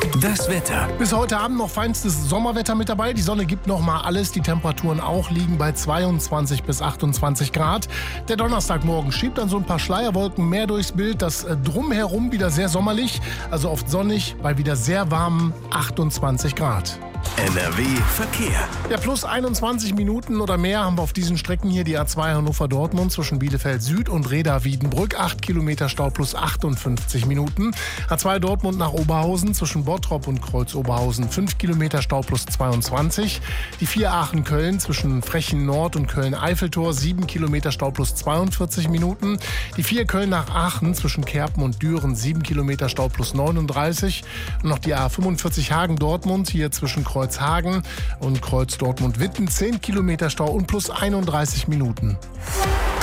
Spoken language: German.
Das Wetter. Bis heute Abend noch feinstes Sommerwetter mit dabei. Die Sonne gibt noch mal alles. Die Temperaturen auch liegen bei 22 bis 28 Grad. Der Donnerstagmorgen schiebt dann so ein paar Schleierwolken mehr durchs Bild. Das Drumherum wieder sehr sommerlich, also oft sonnig, bei wieder sehr warmen 28 Grad. NRW Verkehr. Ja, plus 21 Minuten oder mehr haben wir auf diesen Strecken hier die A2 Hannover-Dortmund zwischen Bielefeld Süd und Reda-Wiedenbrück. 8 Kilometer Stau plus 58 Minuten. A2 Dortmund nach Oberhausen zwischen Bottrop und Kreuz-Oberhausen. 5 Kilometer Stau plus 22. Die 4 Aachen-Köln zwischen Frechen Nord und Köln-Eiffeltor. 7 Kilometer Stau plus 42 Minuten. Die 4 Köln nach Aachen zwischen Kerpen und Düren. 7 Kilometer Stau plus 39. Und noch die A45 Hagen-Dortmund hier zwischen Kreuzhagen und Kreuz Dortmund-Witten. 10 Kilometer Stau und plus 31 Minuten.